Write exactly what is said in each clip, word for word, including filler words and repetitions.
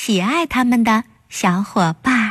喜爱他们的小伙伴。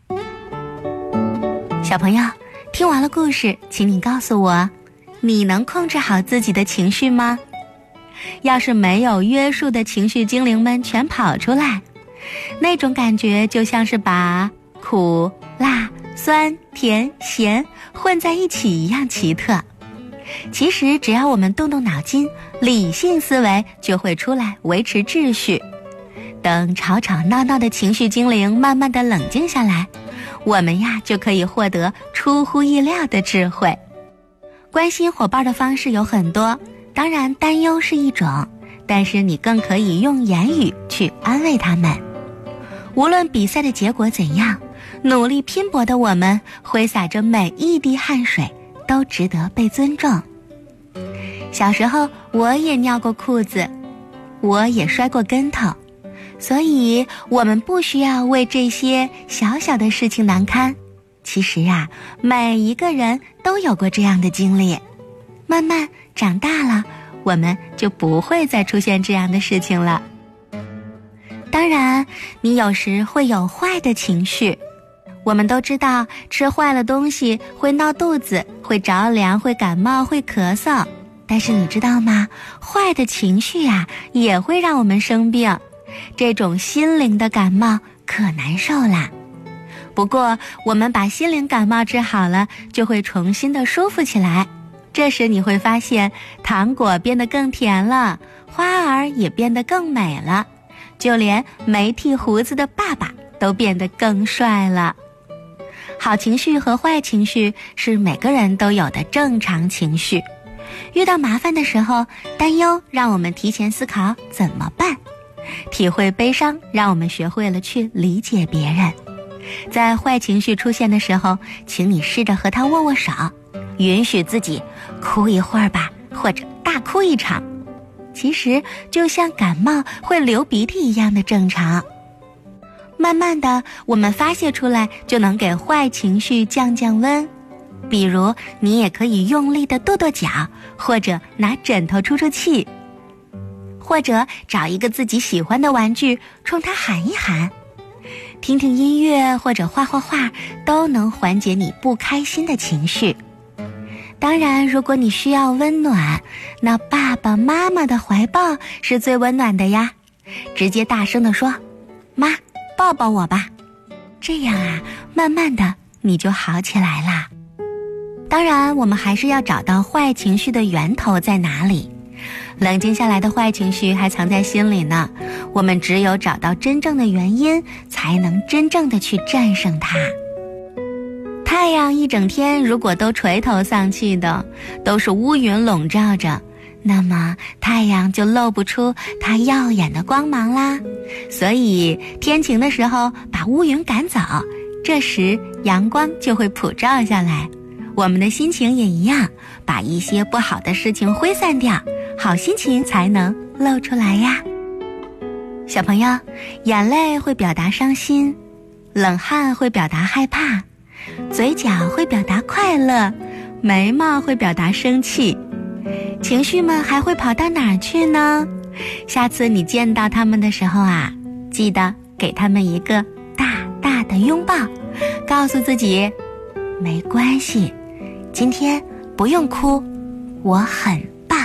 小朋友，听完了故事，请你告诉我，你能控制好自己的情绪吗？要是没有约束的情绪精灵们全跑出来，那种感觉就像是把苦、辣、酸、甜、咸混在一起一样奇特。其实只要我们动动脑筋，理性思维就会出来维持秩序。等吵吵闹闹的情绪精灵慢慢的冷静下来，我们呀就可以获得出乎意料的智慧。关心伙伴的方式有很多，当然担忧是一种，但是你更可以用言语去安慰他们。无论比赛的结果怎样，努力拼搏的我们挥洒着每一滴汗水都值得被尊重。小时候我也尿过裤子，我也摔过跟头，所以我们不需要为这些小小的事情难堪。其实啊，每一个人都有过这样的经历。慢慢长大了，我们就不会再出现这样的事情了。当然，你有时会有坏的情绪。我们都知道，吃坏了东西会闹肚子，会着凉，会感冒，会咳嗽。但是你知道吗？坏的情绪呀、啊，也会让我们生病。这种心灵的感冒可难受啦。不过，我们把心灵感冒治好了，就会重新的舒服起来。这时你会发现，糖果变得更甜了，花儿也变得更美了，就连没剃胡子的爸爸都变得更帅了。好情绪和坏情绪是每个人都有的正常情绪。遇到麻烦的时候，担忧让我们提前思考怎么办；体会悲伤，让我们学会了去理解别人。在坏情绪出现的时候，请你试着和他握握手，允许自己哭一会儿吧，或者大哭一场。其实就像感冒会流鼻涕一样的正常。慢慢的，我们发泄出来，就能给坏情绪降降温。比如，你也可以用力的跺跺脚，或者拿枕头出出气，或者找一个自己喜欢的玩具，冲他喊一喊。听听音乐或者画画画，都能缓解你不开心的情绪。当然，如果你需要温暖，那爸爸妈妈的怀抱是最温暖的呀。直接大声地说：“妈，抱抱我吧。”这样啊，慢慢的你就好起来啦。当然，我们还是要找到坏情绪的源头在哪里。冷静下来的坏情绪还藏在心里呢，我们只有找到真正的原因，才能真正的去战胜它。太阳一整天如果都垂头丧气的，都是乌云笼罩着，那么太阳就露不出它耀眼的光芒啦。所以天晴的时候把乌云赶走，这时阳光就会普照下来。我们的心情也一样，把一些不好的事情挥散掉，好心情才能露出来呀。小朋友，眼泪会表达伤心，冷汗会表达害怕，嘴角会表达快乐，眉毛会表达生气。情绪们还会跑到哪儿去呢？下次你见到他们的时候啊，记得给他们一个大大的拥抱，告诉自己没关系，今天不用哭，我很棒。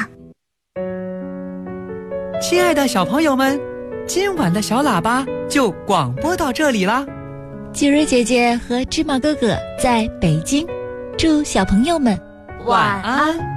亲爱的小朋友们，今晚的小喇叭就广播到这里啦。 季瑞姐姐和芝麻哥哥在北京，祝小朋友们晚安。